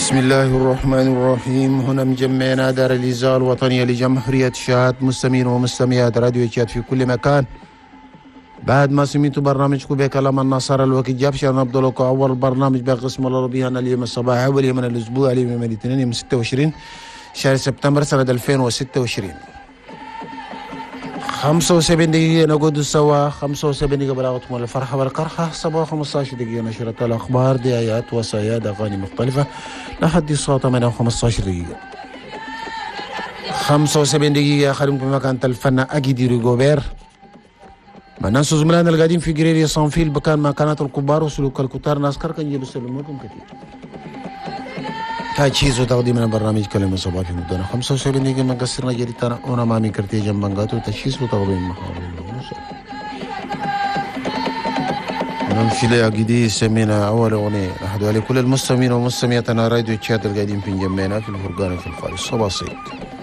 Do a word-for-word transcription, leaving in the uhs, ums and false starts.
بسم الله الرحمن الرحيم. هنا مجمعنا دار الإذاعة الوطنية لجمهورية شهاد مستمعين ومستمعات راديو تشاد في كل مكان. بعد ما سمعتوا برنامجكم بكلام النصارى الوقت جاب شان نبدأ لكم أول برنامج بقسم الله ربي أنا اليوم الصباح أول يوم من الأسبوع اليوم من الاثنين يوم ستة وعشرين شهر سبتمبر سنة ألفين وستة وعشرين. خمسة وسبعين دقيقة نقعد سوا، خمسة وسبعين دقيقة بلاغتكم الفرحة والقرحة، سبعة وخمسة عشر دقيقة نشرة الأخبار، دعايات وصايات أغاني مختلفة لحد الصلاة ثمانية وخمسة عشر دقيقة. خمسة وسبعين دقيقة خدمكم مكان الفن أجدي ريغوبير. ما ننسوا زملائنا القاعدين في جريريا صنفيل بكان مكانات الكبار وسلوك الكتار ناس كان يجيب يسلموكم كثير. تجهيز وتقديم من برنامج كلمة صباح في مدة خمسة وسبعين دقيقة من قصرنا جديدنا أنا مامي كرتي جنبانغاتو تجهيز وتقديم محاضر. نمشي لأجدي سمينا أول أغنية أحد كل المستمعين ومستمعاتنا راديو تشاد القاعدين في جنبنا في الفرقان في الفارس صباح الخير.